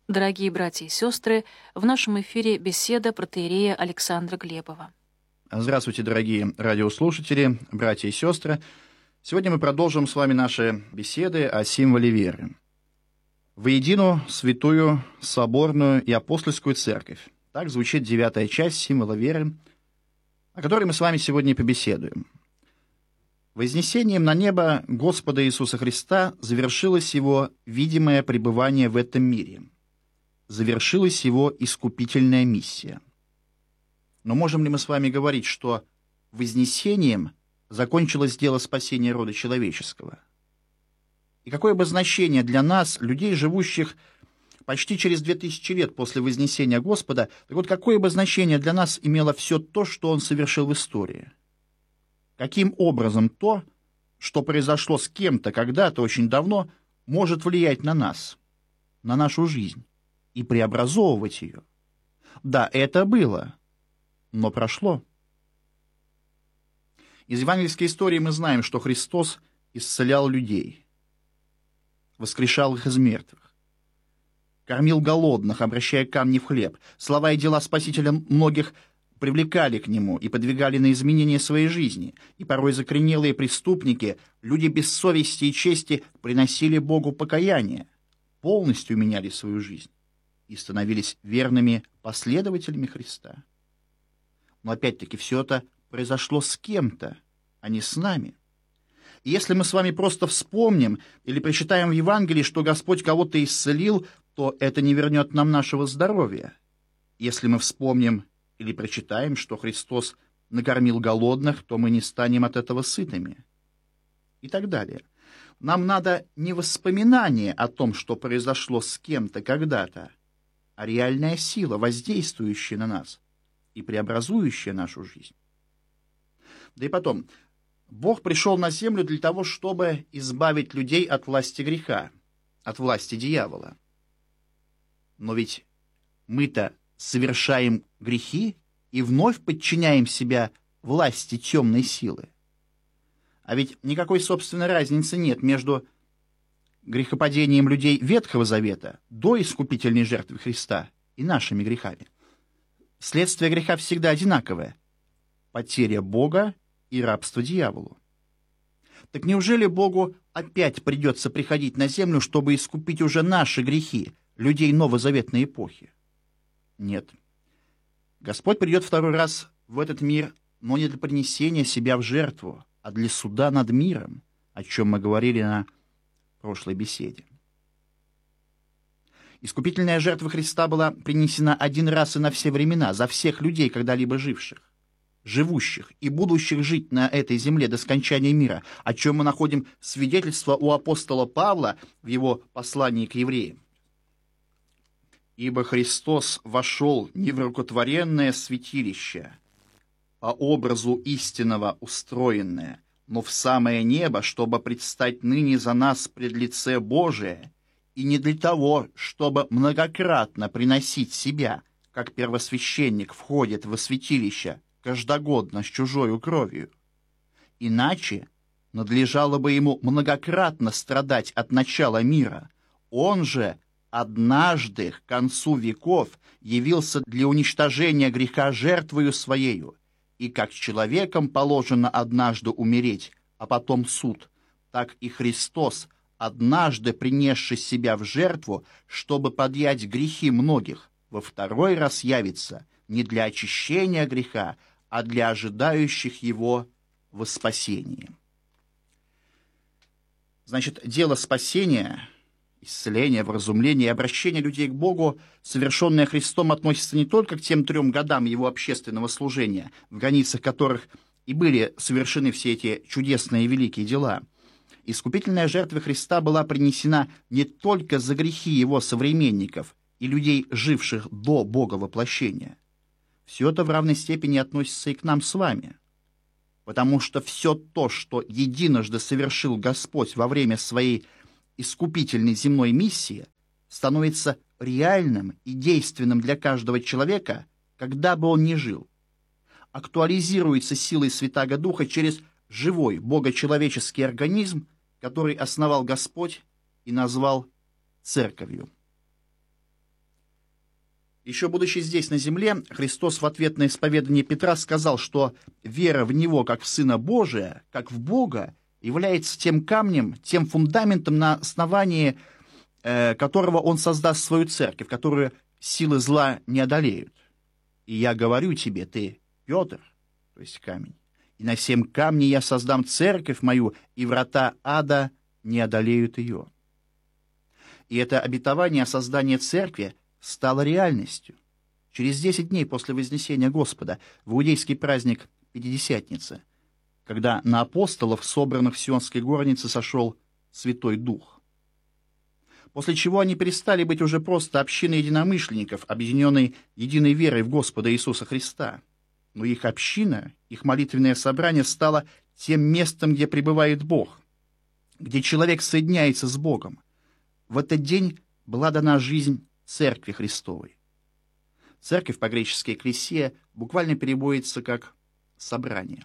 Дорогие братья и сестры, в нашем эфире беседа протоиерея Александра Глебова. Здравствуйте, дорогие радиослушатели, братья и сестры. Сегодня мы продолжим с вами наши беседы о символе веры. «Воедино святую, соборную и апостольскую церковь». Так звучит 9-я часть символа веры, о которой мы с вами сегодня и побеседуем. Вознесением на небо Господа Иисуса Христа завершилось Его видимое пребывание в этом мире. Завершилась Его искупительная миссия. Но можем ли мы с вами говорить, что вознесением закончилось дело спасения рода человеческого? И какое бы значение для нас, людей, живущих почти через 2000 лет после вознесения Господа, так вот, какое бы значение для нас имело все то, что Он совершил в истории? Каким образом то, что произошло с кем-то когда-то очень давно, может влиять на нас, на нашу жизнь и преобразовывать ее? Да, это было, но прошло. Из евангельской истории мы знаем, что Христос исцелял людей, воскрешал их из мертвых, кормил голодных, обращая камни в хлеб. Слова и дела Спасителя многих привлекали к Нему и подвигали на изменение своей жизни. И порой закоренелые преступники, люди без совести и чести, приносили Богу покаяние, полностью меняли свою жизнь и становились верными последователями Христа. Но опять-таки все это произошло с кем-то, а не с нами. И если мы с вами просто вспомним или прочитаем в Евангелии, что Господь кого-то исцелил, то это не вернет нам нашего здоровья. Если мы вспомним или прочитаем, что Христос накормил голодных, то мы не станем от этого сытыми. И так далее. Нам надо не воспоминание о том, что произошло с кем-то когда-то, а реальная сила, воздействующая на нас и преобразующая нашу жизнь. Да и потом, Бог пришел на землю для того, чтобы избавить людей от власти греха, от власти дьявола. Но ведь мы-то совершаем грехи и вновь подчиняем себя власти темной силы. А ведь никакой собственной разницы нет между грехопадением людей Ветхого Завета до искупительной жертвы Христа и нашими грехами. Следствие греха всегда одинаковое – потеря Бога и рабство дьяволу. Так неужели Богу опять придется приходить на землю, чтобы искупить уже наши грехи, людей новозаветной эпохи? Нет. Господь придет второй раз в этот мир, но не для принесения себя в жертву, а для суда над миром, о чем мы говорили на прошлой беседе. Искупительная жертва Христа была принесена один раз и на все времена, за всех людей, когда-либо живших, живущих и будущих жить на этой земле до скончания мира, о чем мы находим свидетельство у апостола Павла в его послании к евреям. «Ибо Христос вошел не в рукотворенное святилище, по образу истинного устроенное, но в самое небо, чтобы предстать ныне за нас пред лице Божие, и не для того, чтобы многократно приносить себя, как первосвященник входит во святилище каждогодно с чужою кровью. Иначе надлежало бы ему многократно страдать от начала мира. Он же однажды к концу веков явился для уничтожения греха жертвою своею, и как человеком положено однажды умереть, а потом суд, так и Христос, однажды принесший себя в жертву, чтобы подъять грехи многих, во второй раз явится не для очищения греха, а для ожидающих его во спасении». Значит, дело спасения, исцеления, вразумления и обращения людей к Богу, совершенное Христом, относится не только к тем 3 годам его общественного служения, в границах которых и были совершены все эти чудесные и великие дела. Искупительная жертва Христа была принесена не только за грехи его современников и людей, живших до Бога воплощения. Все это в равной степени относится и к нам с вами. Потому что все то, что единожды совершил Господь во время своей искупительной земной миссии, становится реальным и действенным для каждого человека, когда бы он ни жил. Актуализируется силой Святаго Духа через живой богочеловеческий организм, который основал Господь и назвал Церковью. Еще будучи здесь, на земле, Христос в ответ на исповедание Петра сказал, что вера в Него, как в Сына Божия, как в Бога, является тем камнем, тем фундаментом, на основании которого Он создаст свою церковь, которую силы зла не одолеют. И я говорю тебе, ты, Петр, то есть камень, и на всем камне я создам церковь мою, и врата ада не одолеют ее. И это обетование о создании церкви стало реальностью. Через 10 дней после Вознесения Господа, в иудейский праздник Пятидесятницы, когда на апостолов, собранных в Сионской горнице, сошел Святой Дух. После чего они перестали быть уже просто общиной единомышленников, объединенной единой верой в Господа Иисуса Христа. Но их община, их молитвенное собрание стало тем местом, где пребывает Бог, где человек соединяется с Богом. В этот день была дана жизнь Церкви Христовой. Церковь по-гречески «экклесия» буквально переводится как «собрание».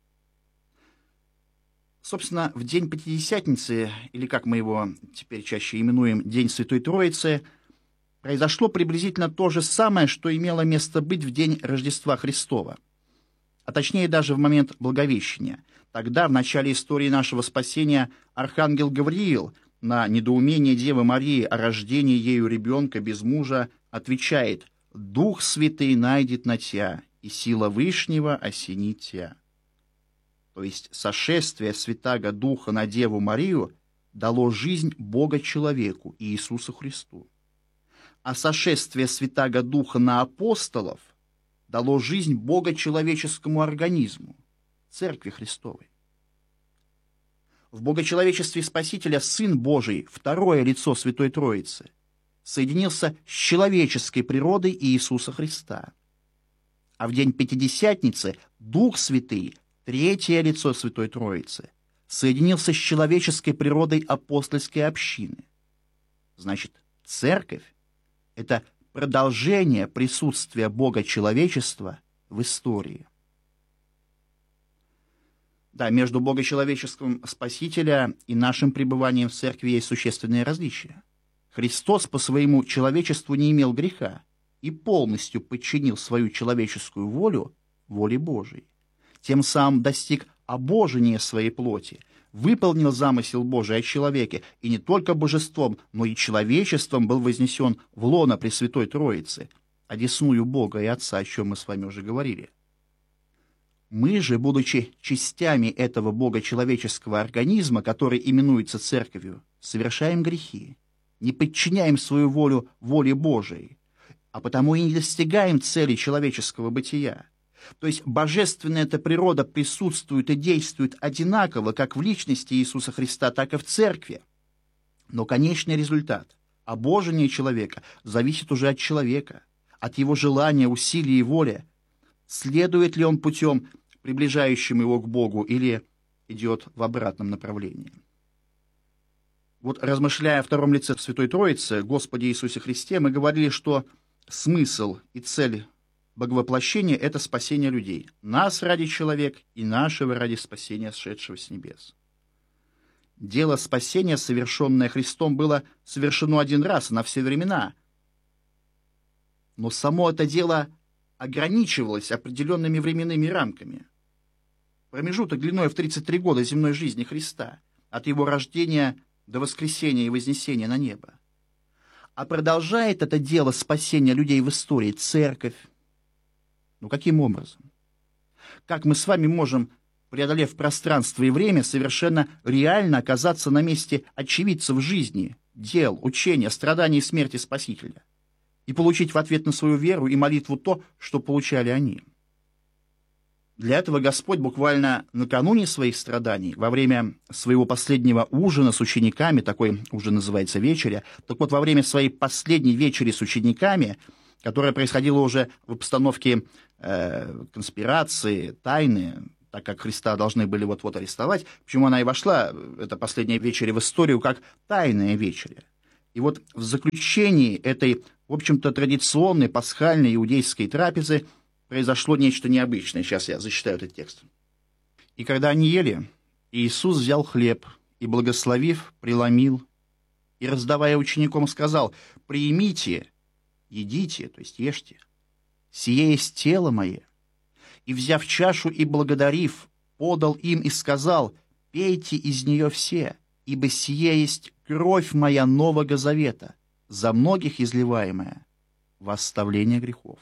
Собственно, в день Пятидесятницы, или как мы его теперь чаще именуем, День Святой Троицы, произошло приблизительно то же самое, что имело место быть в день Рождества Христова, а точнее даже в момент Благовещения. Тогда, в начале истории нашего спасения, архангел Гавриил на недоумение Девы Марии о рождении ею ребенка без мужа отвечает: «Дух Святый найдет на тя, и сила Вышнего осенит тя». То есть сошествие Святаго Духа на Деву Марию дало жизнь Бога человеку, Иисусу Христу. А сошествие Святаго Духа на апостолов дало жизнь Бога человеческому организму, Церкви Христовой. В богочеловечестве Спасителя Сын Божий, второе лицо Святой Троицы, соединился с человеческой природой Иисуса Христа. А в день Пятидесятницы Дух Святый, третье лицо Святой Троицы, соединился с человеческой природой апостольской общины. Значит, Церковь — это продолжение присутствия Бога человечества в истории. Да, между богочеловечеством Спасителя и нашим пребыванием в Церкви есть существенные различия. Христос по своему человечеству не имел греха и полностью подчинил свою человеческую волю воле Божией. Тем самым достиг обожения своей плоти, выполнил замысел Божий о человеке, и не только божеством, но и человечеством был вознесен в лоно Пресвятой Троицы, одесную Бога и Отца, о чем мы с вами уже говорили. Мы же, будучи частями этого богочеловеческого организма, который именуется Церковью, совершаем грехи, не подчиняем свою волю воле Божией, а потому и не достигаем цели человеческого бытия. То есть божественная эта природа присутствует и действует одинаково как в личности Иисуса Христа, так и в Церкви. Но конечный результат – обожение человека зависит уже от человека, от его желания, усилий и воли. Следует ли он путем, приближающим его к Богу, или идет в обратном направлении. Вот размышляя о втором лице Святой Троицы, Господе Иисусе Христе, мы говорили, что смысл и цель Боговоплощения – это спасение людей. Нас ради человек и нашего ради спасения, сшедшего с небес. Дело спасения, совершенное Христом, было совершено один раз на все времена. Но само это дело ограничивалось определенными временными рамками. Промежуток длиной в 33 года земной жизни Христа, от его рождения до воскресения и вознесения на небо. А продолжает это дело спасения людей в истории Церковь. Ну каким образом? Как мы с вами можем, преодолев пространство и время, совершенно реально оказаться на месте очевидцев жизни, дел, учения, страданий и смерти Спасителя и получить в ответ на свою веру и молитву то, что получали они? Для этого Господь буквально накануне своих страданий, во время своего последнего ужина с учениками, такой ужин называется вечеря, так вот во время своей последней вечери с учениками, которая происходила уже в обстановке конспирации, тайны, так как Христа должны были вот-вот арестовать, почему она и вошла, эта последняя вечеря, в историю как тайная вечеря. И вот в заключении этой, в общем-то, традиционной пасхальной иудейской трапезы произошло нечто необычное. Сейчас я зачитаю этот текст. «И когда они ели, Иисус взял хлеб и, благословив, преломил, и, раздавая ученикам, сказал: «Примите, едите, то есть ешьте, сие есть тело мое. И, взяв чашу и благодарив, подал им и сказал: пейте из нее все, ибо сие есть кровь моя нового завета, за многих изливаемая во оставление грехов.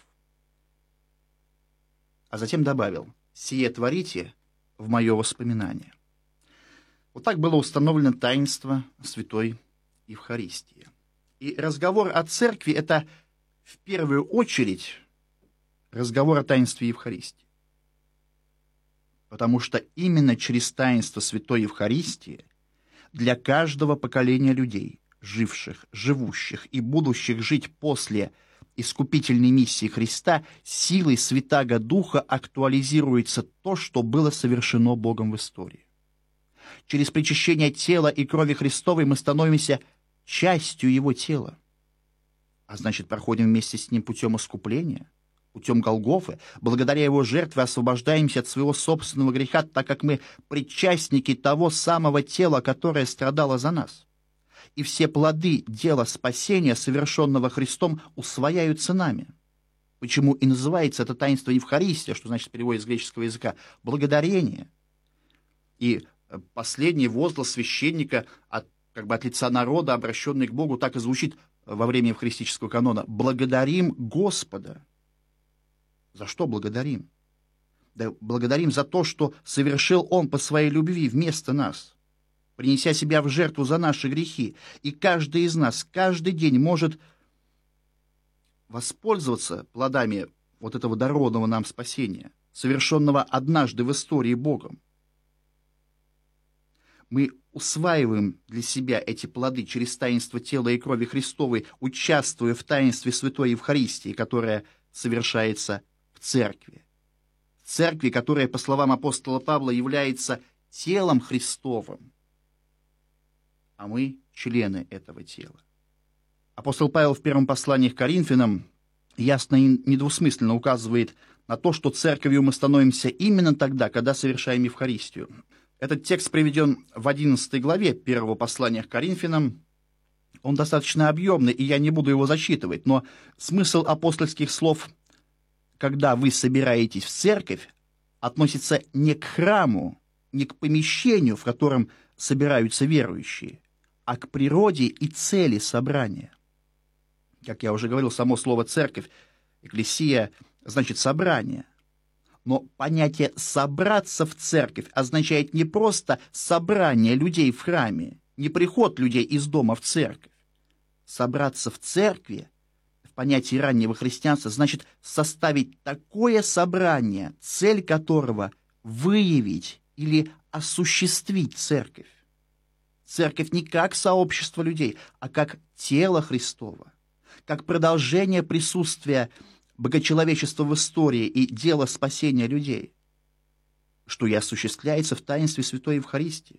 А затем добавил: сие творите в мое воспоминание. Вот так было установлено таинство Святой Евхаристии. И разговор о церкви — это в первую очередь разговор о таинстве Евхаристии. Потому что именно через таинство Святой Евхаристии для каждого поколения людей, живших, живущих и будущих жить после искупительной миссии Христа, силой Святаго Духа актуализируется то, что было совершено Богом в истории. Через причащение тела и крови Христовой мы становимся частью Его тела, а значит, проходим вместе с Ним путем искупления, путем Голгофы. Благодаря Его жертве освобождаемся от своего собственного греха, так как мы причастники того самого тела, которое страдало за нас. И все плоды дела спасения, совершенного Христом, усвояются нами. Почему и называется это таинство Евхаристия, что значит в переводе с греческого языка благодарение. И последний возглас священника от лица народа, обращенный к Богу, так и звучит во время евхаристического канона: «Благодарим Господа». За что благодарим? Да благодарим за то, что совершил Он по своей любви вместо нас, принеся себя в жертву за наши грехи. И каждый из нас каждый день может воспользоваться плодами вот этого дарованного нам спасения, совершенного однажды в истории Богом. Мы усваиваем для себя эти плоды через таинство тела и крови Христовой, участвуя в таинстве Святой Евхаристии, которое совершается в церкви. В церкви, которая, по словам апостола Павла, является телом Христовым, а мы члены этого тела. Апостол Павел в первом послании к Коринфянам ясно и недвусмысленно указывает на то, что церковью мы становимся именно тогда, когда совершаем Евхаристию. Этот текст приведен в 11 главе первого послания к Коринфянам. Он достаточно объемный, и я не буду его зачитывать, но смысл апостольских слов «когда вы собираетесь в церковь» относится не к храму, не к помещению, в котором собираются верующие, а к природе и цели собрания. Как я уже говорил, само слово «церковь», «экклесия» значит «собрание». Но понятие «собраться в церковь» означает не просто собрание людей в храме, не приход людей из дома в церковь. Собраться в церкви, в понятии раннего христианства, значит составить такое собрание, цель которого — выявить или осуществить церковь. Церковь не как сообщество людей, а как тело Христово, как продолжение присутствия богочеловечества в истории и дело спасения людей, что и осуществляется в таинстве Святой Евхаристии.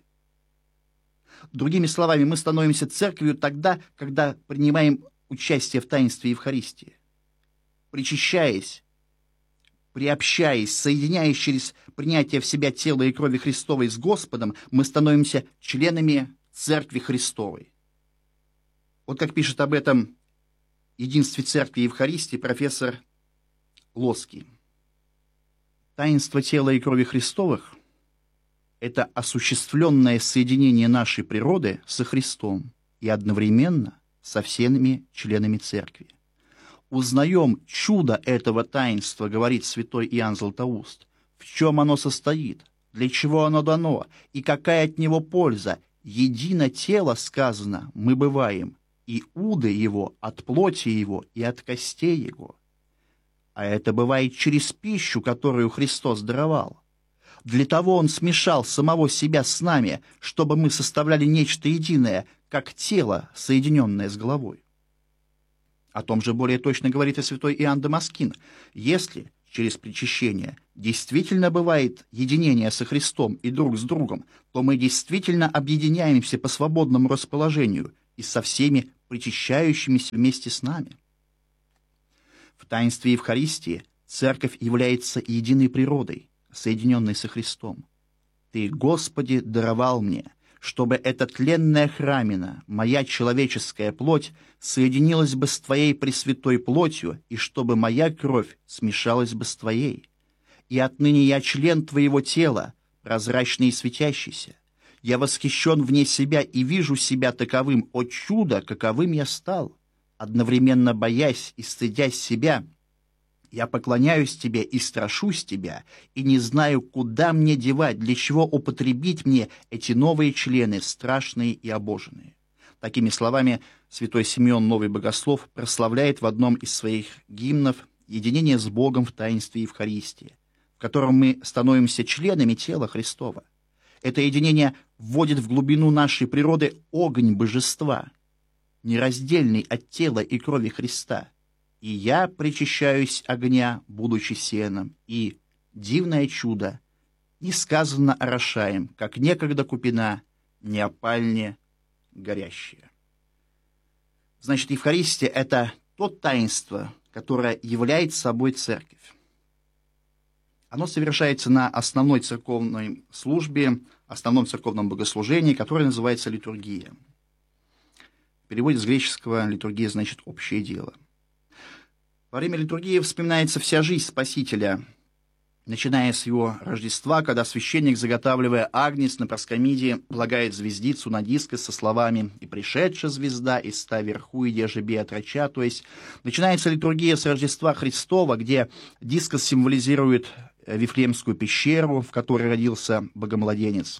Другими словами, мы становимся церковью тогда, когда принимаем участие в таинстве Евхаристии, причащаясь, приобщаясь, соединяясь через принятие в себя тела и крови Христовой с Господом, мы становимся членами Церкви Христовой. Вот как пишет об этом единстве Церкви и Евхаристии профессор Лоский. Таинство тела и крови Христовых — это осуществленное соединение нашей природы со Христом и одновременно со всеми членами Церкви. Узнаем чудо этого таинства, говорит святой Иоанн Златоуст, в чем оно состоит, для чего оно дано и какая от него польза. Едино тело, сказано, мы бываем, и уды его от плоти его и от костей его. А это бывает через пищу, которую Христос даровал. Для того Он смешал самого себя с нами, чтобы мы составляли нечто единое, как тело, соединенное с головой. О том же более точно говорит и святой Иоанн Дамаскин. Если через причащение действительно бывает единение со Христом и друг с другом, то мы действительно объединяемся по свободному расположению и со всеми причащающимися вместе с нами. В таинстве Евхаристии Церковь является единой природой, соединенной со Христом. «Ты, Господи, даровал мне, чтобы эта тленная храмина, моя человеческая плоть, соединилась бы с Твоей пресвятой плотью, и чтобы моя кровь смешалась бы с Твоей. И отныне я член Твоего тела, прозрачный и светящийся. Я восхищен вне себя и вижу себя таковым, о чудо, каковым я стал. Одновременно боясь и стыдясь себя, я поклоняюсь Тебе и страшусь Тебя, и не знаю, куда мне девать, для чего употребить мне эти новые члены, страшные и обоженные. Такими словами святой Симеон Новый Богослов прославляет в одном из своих гимнов единение с Богом в таинстве Евхаристии, в котором мы становимся членами тела Христова. Это единение вводит в глубину нашей природы огонь божества, нераздельный от тела и крови Христа. И я причащаюсь огня, будучи сеном, и, дивное чудо, несказанно орошаем, как некогда купина, не опальне горящее. Значит, Евхаристия — это то таинство, которое является собой церковь. Оно совершается на основной церковной службе, основном церковном богослужении, которое называется литургия. В переводе с греческого литургия значит «общее дело». Во время литургии вспоминается вся жизнь Спасителя, начиная с его Рождества, когда священник, заготавливая агнец на проскомиде, полагает звездицу на дискос со словами «И пришедшая звезда, и ста вверху, и де жеби отроча». То есть начинается литургия с Рождества Христова, где дискос символизирует Вифлеемскую пещеру, в которой родился богомладенец.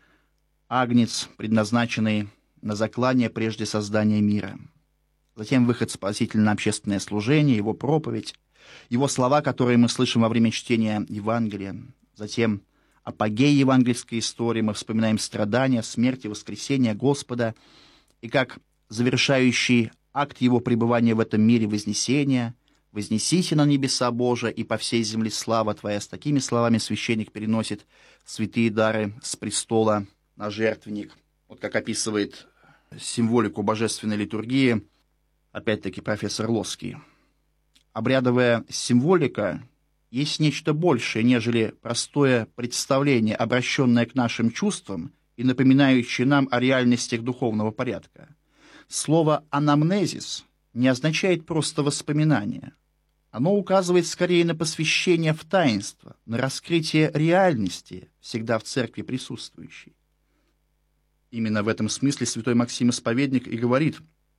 Агнец, предназначенный на заклание прежде создания мира. Затем выход Спасителя на общественное служение, его проповедь, его слова, которые мы слышим во время чтения Евангелия. Затем апогей евангельской истории, мы вспоминаем страдания, смерть и воскресение Господа, и как завершающий акт его пребывания в этом мире вознесения: «Вознесите на небеса Божия, и по всей земле слава Твоя». С такими словами священник переносит святые дары с престола на жертвенник. Вот как описывает символику божественной литургии опять-таки профессор Лоский. Обрядовая символика есть нечто большее, нежели простое представление, обращенное к нашим чувствам и напоминающее нам о реальностях духовного порядка. Слово «анамнезис» не означает просто воспоминание. Оно указывает скорее на посвящение в таинство, на раскрытие реальности, всегда в церкви присутствующей. Именно в этом смысле святой Максим Исповедник и говорит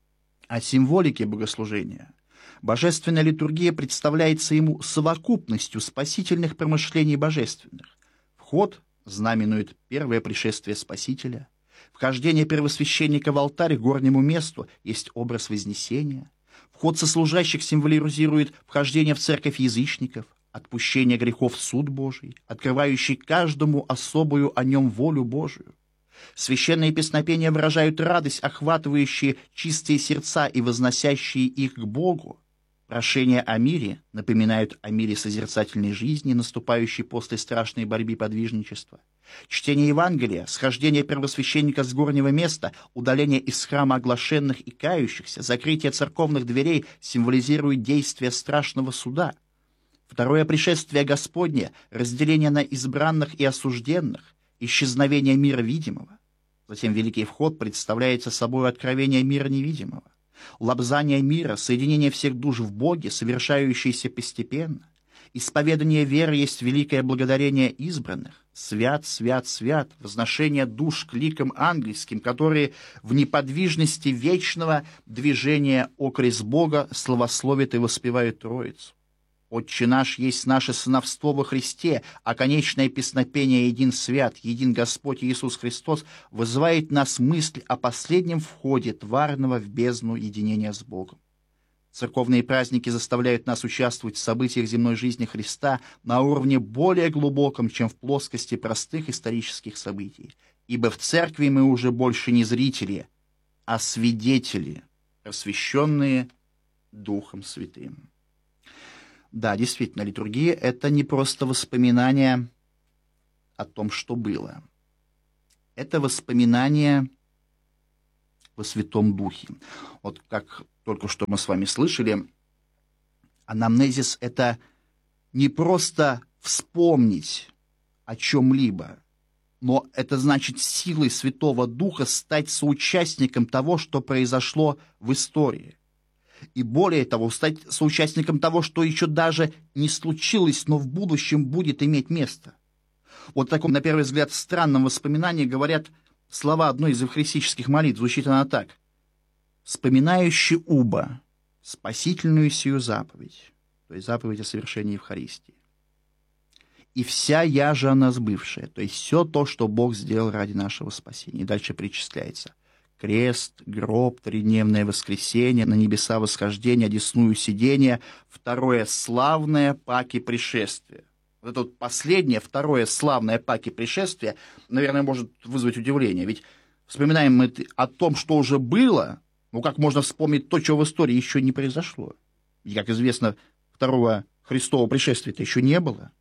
о символике богослужения. Божественная литургия представляется ему совокупностью спасительных промышлений божественных. Вход знаменует первое пришествие Спасителя. Вхождение первосвященника в алтарь к горнему месту есть образ вознесения. Вход сослужащих символизирует вхождение в церковь язычников, отпущение грехов суд Божий, открывающий каждому особую о нем волю Божию. Священные песнопения выражают радость, охватывающие чистые сердца и возносящие их к Богу. Прошения о мире напоминают о мире созерцательной жизни, наступающей после страшной борьбы подвижничества. Чтение Евангелия, схождение первосвященника с горнего места, удаление из храма оглашенных и кающихся, закрытие церковных дверей символизирует действие страшного суда. Второе пришествие Господне, разделение на избранных и осужденных, исчезновение мира видимого. Затем Великий Вход представляется собой откровение мира невидимого. Лобзание мира, соединение всех душ в Боге, совершающееся постепенно. Исповедание веры есть великое благодарение избранных. Свят, свят, свят, возношение душ к ликам ангельским, которые в неподвижности вечного движения окрест Бога славословят и воспевают Троицу. Отче наш есть наше сыновство во Христе, а конечное песнопение «Един свят, един Господь Иисус Христос» вызывает нас мысль о последнем входе тварного в бездну единения с Богом. Церковные праздники заставляют нас участвовать в событиях земной жизни Христа на уровне более глубоком, чем в плоскости простых исторических событий, ибо в церкви мы уже больше не зрители, а свидетели, просвещенные Духом Святым. Да, действительно, литургия — это не просто воспоминание о том, что было. Это воспоминание во Святом Духе. Вот как только что мы с вами слышали, анамнезис — это не просто вспомнить о чем-либо, Но это значит силой Святого Духа стать соучастником того, что произошло в истории. И более того, стать соучастником того, что еще даже не случилось, но в будущем будет иметь место. Вот в таком, на первый взгляд, странном воспоминании говорят слова одной из евхаристических молитв. Звучит она так. «Вспоминающий уба спасительную сию заповедь», то есть заповедь о совершении Евхаристии. «И вся яжа она сбывшая», то есть все то, что Бог сделал ради нашего спасения. И дальше перечисляется. Крест, гроб, тридневное воскресение, на небеса восхождение, одесную сидение, второе славное паки пришествие. Вот это вот последнее, второе славное паки пришествие, наверное, может вызвать удивление. Ведь вспоминаем мы о том, что уже было, ну как можно вспомнить то, чего в истории еще не произошло? И, как известно, второго Христового пришествия-то еще не было.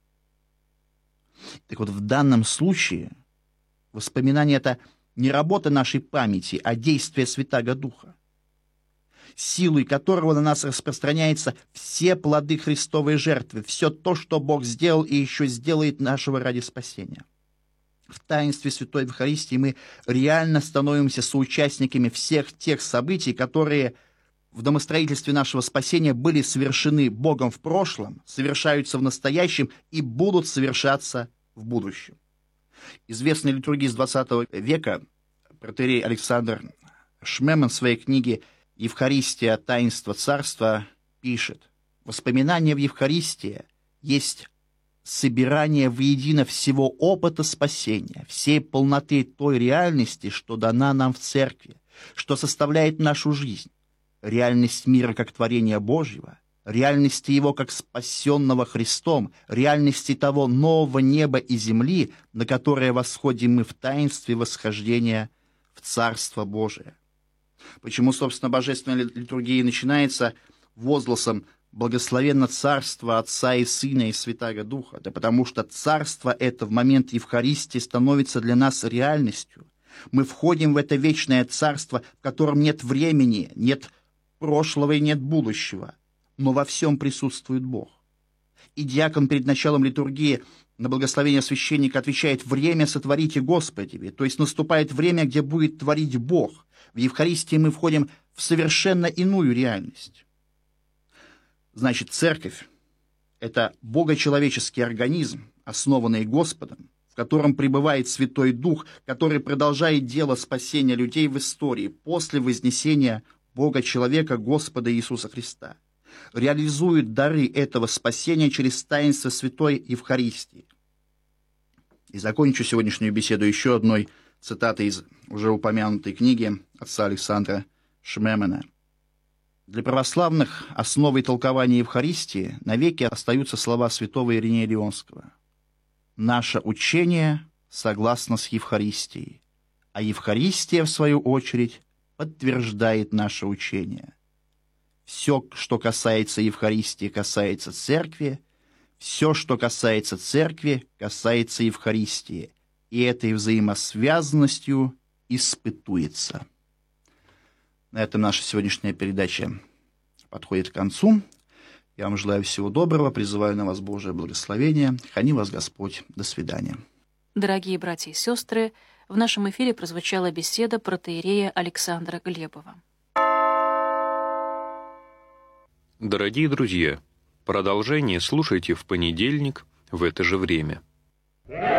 Так вот, в данном случае воспоминание — это не работа нашей памяти, а действие Святаго Духа, силой которого на нас распространяются все плоды Христовой жертвы, все то, что Бог сделал и еще сделает нашего ради спасения. В таинстве Святой Евхаристии мы реально становимся соучастниками всех тех событий, которые в домостроительстве нашего спасения были совершены Богом в прошлом, совершаются в настоящем и будут совершаться в будущем. Известный литургист XX века, протоиерей Александр Шмеман в своей книге «Евхаристия. Таинство Царства» пишет: «Воспоминание в Евхаристии есть собирание воедино всего опыта спасения, всей полноты той реальности, что дана нам в Церкви, что составляет нашу жизнь, реальность мира как творения Божьего, реальности Его как спасенного Христом, реальности того нового неба и земли, на которое восходим мы в таинстве восхождения в Царство Божие». Почему, собственно, божественная литургия начинается возгласом «Благословенно Царство Отца и Сына и Святаго Духа»? Да потому что Царство это в момент Евхаристии становится для нас реальностью. Мы входим в это вечное Царство, в котором нет времени, нет прошлого и нет будущего, но во всем присутствует Бог. И диакон перед началом литургии на благословение священника отвечает: «Время сотворите Господи», то есть наступает время, где будет творить Бог. В Евхаристии мы входим в совершенно иную реальность. Значит, Церковь — это богочеловеческий организм, основанный Господом, в котором пребывает Святой Дух, который продолжает дело спасения людей в истории после вознесения Бога-человека Господа Иисуса Христа, реализует дары этого спасения через таинство Святой Евхаристии. И закончу сегодняшнюю беседу еще одной цитатой из уже упомянутой книги отца Александра Шмемана. Для православных основой толкования Евхаристии навеки остаются слова святого Иринея Лионского: «Наше учение согласно с Евхаристией, а Евхаристия, в свою очередь, подтверждает наше учение. Все, что касается Евхаристии, касается Церкви, все, что касается Церкви, касается Евхаристии, и этой взаимосвязанностью испытуется». На этом наша сегодняшняя передача подходит к концу. Я вам желаю всего доброго, призываю на вас Божие благословение. Храни вас Господь. До свидания. Дорогие братья и сестры, в нашем эфире прозвучала беседа протоиерея Александра Глебова. Дорогие друзья, продолжение слушайте в понедельник в это же время.